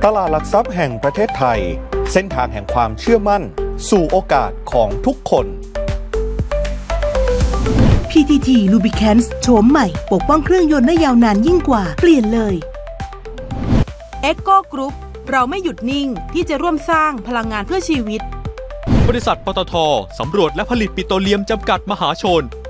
ตลาดหลักทรัพย์แห่งประเทศไทยเส้นทางแห่งความเชื่อมั่นสู่โอกาสของทุกคน PTT Lubricants โฉมใหม่ปกป้องเครื่องยนต์ได้ยาวนานยิ่งกว่าเปลี่ยนเลย Echo Group เราไม่หยุดนิ่งที่จะร่วมสร้างพลังงานเพื่อชีวิตบริษัทปตท.สำรวจและผลิตปิโตรเลียมจำกัดมหาชน